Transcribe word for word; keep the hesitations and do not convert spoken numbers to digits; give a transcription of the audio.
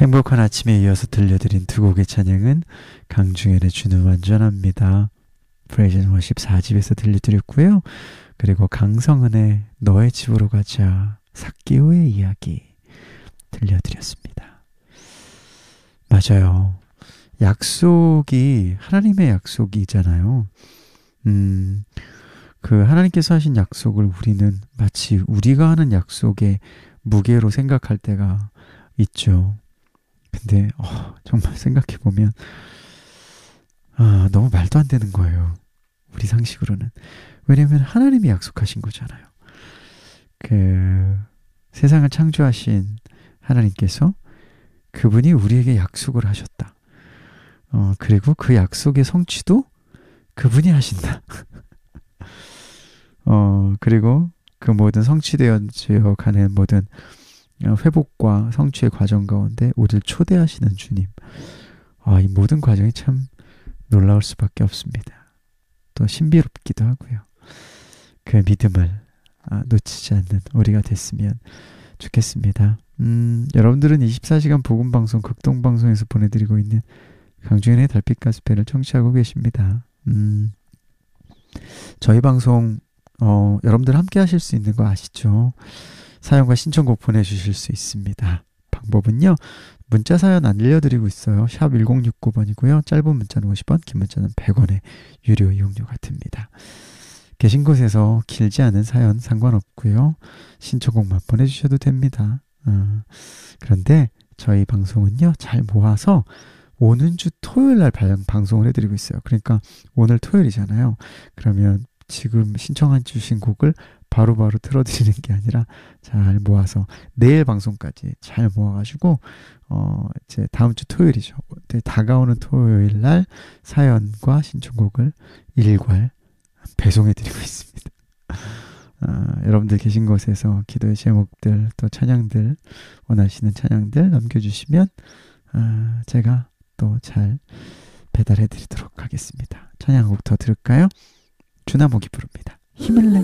행복한 아침에 이어서 들려드린 두 곡의 찬양은 강중현의 주는 완전합니다. Praise and Worship 사 집에서 들려드렸고요. 그리고 강성은의 너의 집으로 가자 삭개오의 이야기 들려드렸습니다. 맞아요. 약속이 하나님의 약속이잖아요. 음, 그 하나님께서 하신 약속을 우리는 마치 우리가 하는 약속의 무게로 생각할 때가 있죠. 근데 어, 정말 생각해보면 아, 너무 말도 안 되는 거예요. 우리 상식으로는. 왜냐하면 하나님이 약속하신 거잖아요. 그 세상을 창조하신 하나님께서 그분이 우리에게 약속을 하셨다. 어, 그리고 그 약속의 성취도 그분이 하신다. 어, 그리고 그 모든 성취되어 가는 모든 회복과 성취의 과정 가운데 우리를 초대하시는 주님. 아, 이 모든 과정이 참 놀라울 수밖에 없습니다. 또 신비롭기도 하고요. 그 믿음을 아, 놓치지 않는 우리가 됐으면 좋겠습니다. 음, 여러분들은 이십사 시간 복음방송 극동방송에서 보내드리고 있는 강주현의 달빛 가스펠을 청취하고 계십니다. 음, 저희 방송 어, 여러분들 함께 하실 수 있는 거 아시죠? 사연과 신청곡 보내주실 수 있습니다. 방법은요. 문자 사연 알려드리고 있어요. 샵 일공육구 번이고요. 짧은 문자는 오십 원, 긴 문자는 백 원의 유료 이용료가 듭니다. 계신 곳에서 길지 않은 사연 상관없고요. 신청곡만 보내주셔도 됩니다. 어, 그런데 저희 방송은요. 잘 모아서 오는 주 토요일 날 방송을 해드리고 있어요. 그러니까 오늘 토요일이잖아요. 그러면 지금 신청해 주신 곡을 바로바로 바로 틀어드리는 게 아니라 잘 모아서 내일 방송까지 잘 모아가지고 어 이제 다음 주 토요일이죠. 다가오는 토요일 날 사연과 신청곡을 일괄 배송해드리고 있습니다. 어, 여러분들 계신 곳에서 기도의 제목들 또 찬양들 원하시는 찬양들 남겨주시면 어, 제가 또 잘 배달해드리도록 하겠습니다. 찬양 곡 더 들을까요? 주나목이 부릅니다. 힘을 내